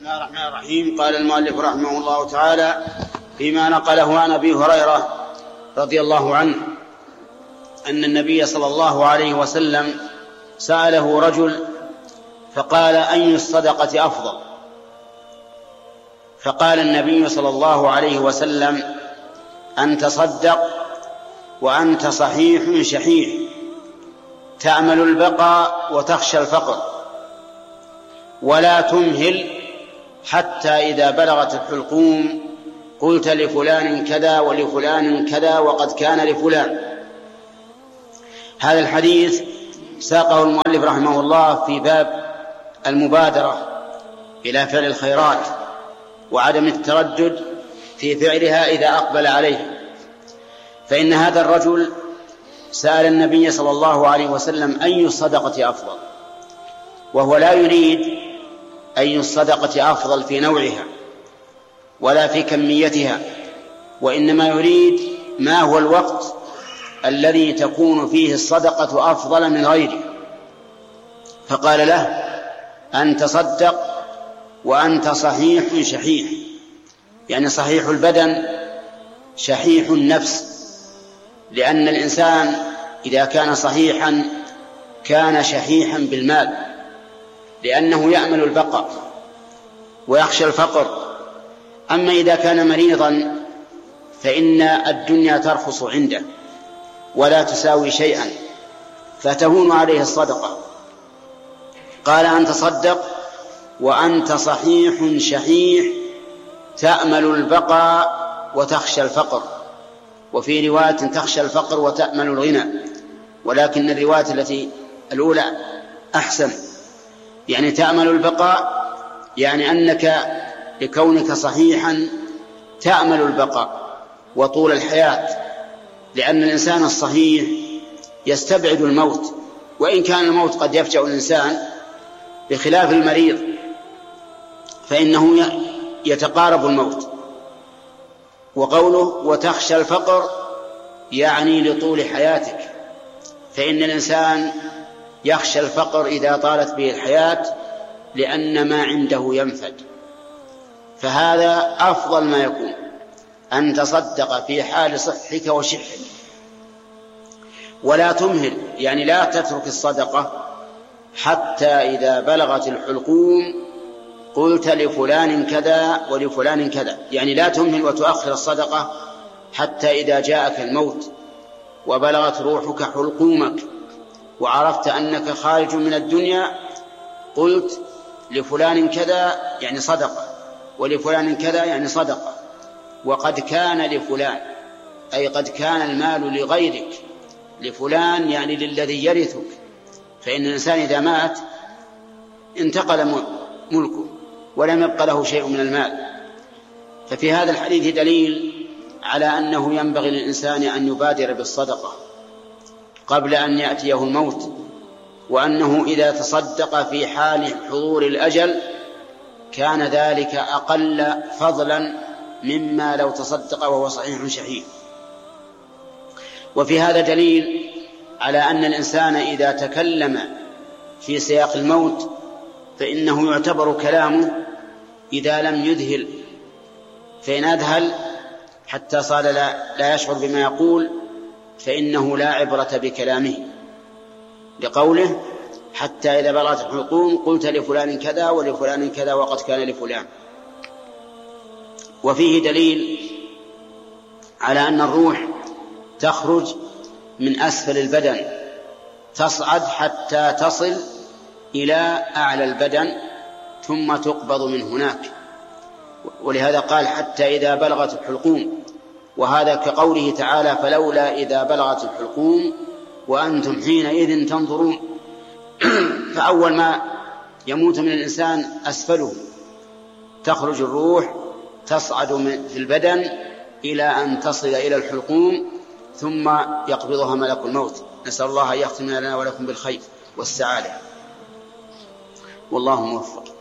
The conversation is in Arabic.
بسم الله الرحمن الرحيم. قال المؤلف رحمه الله تعالى فيما نقله عن أبي هريرة رضي الله عنه أن النبي صلى الله عليه وسلم سأله رجل فقال: أي الصدقة أفضل؟ فقال النبي صلى الله عليه وسلم: أن تصدق وأنت صحيح شحيح تأمل البقاء وتخشى الفقر، ولا تمهل حتى إذا بلغت الحلقوم قلت لفلان كذا ولفلان كذا وقد كان لفلان. هذا الحديث ساقه المؤلف رحمه الله في باب المبادرة إلى فعل الخيرات وعدم التردد في فعلها إذا أقبل عليه. فإن هذا الرجل سأل النبي صلى الله عليه وسلم: أي الصدقة أفضل؟ وهو لا يريد أي الصدقة أفضل في نوعها ولا في كميتها، وإنما يريد ما هو الوقت الذي تكون فيه الصدقة أفضل من غيره. فقال له: أن تصدق وأنت صحيح شحيح، يعني صحيح البدن شحيح النفس، لأن الإنسان إذا كان صحيحا كان شحيحا بالمال، لأنه يأمل البقاء ويخشى الفقر. أما إذا كان مريضا فإن الدنيا ترخص عنده ولا تساوي شيئا فتهون عليه الصدقة. قال: أن تصدق وأنت صحيح شحيح تأمل البقاء وتخشى الفقر، وفي رواية تخشى الفقر وتأمل الغنى، ولكن الرواية التي الأولى أحسن، يعني تأمل البقاء يعني أنك لكونك صحيحا تأمل البقاء وطول الحياة، لأن الإنسان الصحيح يستبعد الموت، وإن كان الموت قد يفجأ الإنسان بخلاف المريض فإنه يتقارب الموت. وقوله وتخشى الفقر يعني لطول حياتك، فإن الإنسان يخشى الفقر إذا طالت به الحياة لأن ما عنده ينفد. فهذا أفضل ما يكون، أن تصدق في حال صحك وشحك. ولا تمهل يعني لا تترك الصدقة حتى إذا بلغت الحلقوم قلت لفلان كذا ولفلان كذا، يعني لا تمهل وتؤخر الصدقة حتى إذا جاءك الموت وبلغت روحك حلقومك وعرفت أنك خارج من الدنيا قلت لفلان كذا يعني صدقة ولفلان كذا يعني صدقة وقد كان لفلان، أي قد كان المال لغيرك، لفلان يعني للذي يرثك، فإن الإنسان إذا مات انتقل ملكه ولم يبق له شيء من المال. ففي هذا الحديث دليل على أنه ينبغي للإنسان أن يبادر بالصدقة قبل أن يأتيه الموت، وأنه إذا تصدق في حال حضور الأجل كان ذلك أقل فضلا مما لو تصدق وهو صحيح شحيح. وفي هذا دليل على أن الإنسان إذا تكلم في سياق الموت فإنه يعتبر كلامه إذا لم يذهل، فإن أذهل حتى صار لا يشعر بما يقول فإنه لا عبرة بكلامه، لقوله حتى إذا بلغت الحلقوم قلت لفلان كذا ولفلان كذا وقد كان لفلان. وفيه دليل على أن الروح تخرج من أسفل البدن تصعد حتى تصل إلى أعلى البدن ثم تقبض من هناك، ولهذا قال حتى إذا بلغت الحلقوم، وهذا كقوله تعالى فلولا إذا بلغت الحلقوم وأنتم حينئذ تنظرون. فأول ما يموت من الإنسان أسفله، تخرج الروح تصعد في البدن إلى أن تصل إلى الحلقوم ثم يقبضها ملك الموت. نسأل الله أن يختم لنا ولكم بالخير والسعادة، والله موفق.